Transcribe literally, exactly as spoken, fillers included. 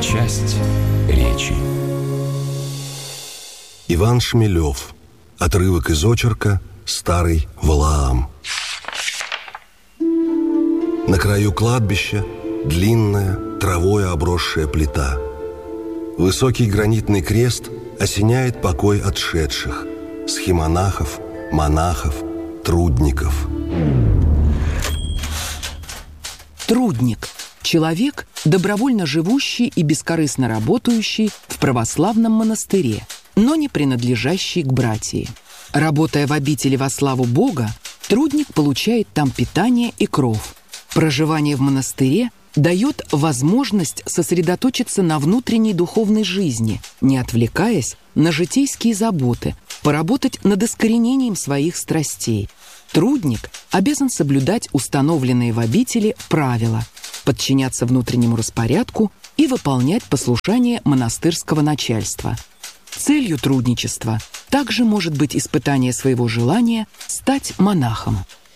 Часть речи. Иван Шмелев. Отрывок из очерка «Старый Валаам». На краю кладбища длинная, травой обросшая плита. Высокий гранитный крест осеняет покой отшедших, схимонахов, монахов, трудников. Трудник – человек, добровольно живущий и бескорыстно работающий в православном монастыре, но не принадлежащий к братии. Работая в обители во славу Бога, трудник получает там питание и кров. Проживание в монастыре дает возможность сосредоточиться на внутренней духовной жизни, не отвлекаясь на житейские заботы, поработать над искоренением своих страстей. Трудник обязан соблюдать установленные в обители правила, подчиняться внутреннему распорядку и выполнять послушание монастырского начальства. Целью трудничества также может быть испытание своего желания стать монахом.